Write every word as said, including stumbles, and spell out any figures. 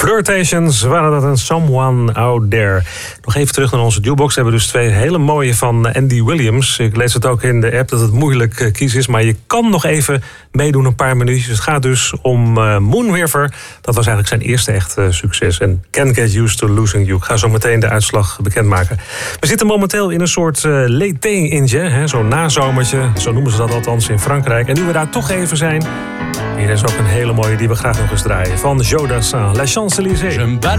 Flirtations waren dat een Someone Out There. Nog even terug naar onze jukebox. We hebben dus twee hele mooie van Andy Williams. Ik lees het ook in de app dat het moeilijk kiezen is. Maar je kan nog even meedoen, een paar minuutjes. Het gaat dus om uh, Moon River. Dat was eigenlijk zijn eerste echt uh, succes. En Can't Get Used to Losing You. Ik ga zo meteen de uitslag bekendmaken. We zitten momenteel in een soort uh, l'été-intje. Zo'n nazomertje. Zo noemen ze dat althans in Frankrijk. En nu we daar toch even zijn... Hier is ook een hele mooie die we graag nog eens draaien. Van Joe Dassin, La Champs-Élysées.